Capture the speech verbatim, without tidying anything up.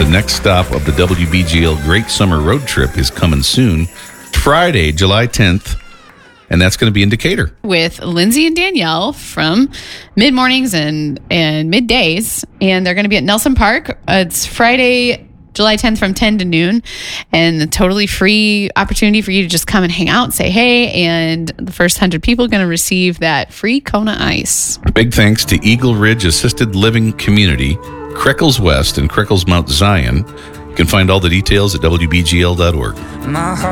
the next stop of the W B G L Great Summer Road Trip is coming soon. Friday, July tenth, and that's going to be in Decatur. With Lindsay and Danielle from Mid Mornings and, and Middays, and they're going to be at Nelson Park. Uh, it's Friday, July tenth from ten to noon, and a totally free opportunity for you to just come and hang out and say hey, and the first one hundred people are going to receive that free Kona Ice. Big thanks to Eagle Ridge Assisted Living Community, Crickles West, and Crickles Mount Zion. You can find all the details at W B G L dot org.